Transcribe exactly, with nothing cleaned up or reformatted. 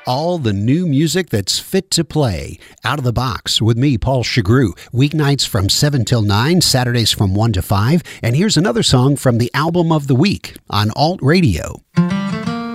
all the new music that's fit to play. Out of the Box with me, Paul Chagru. Weeknights from seven till nine, Saturdays from one to five. And here's another song from the album of the week on Alt Radio.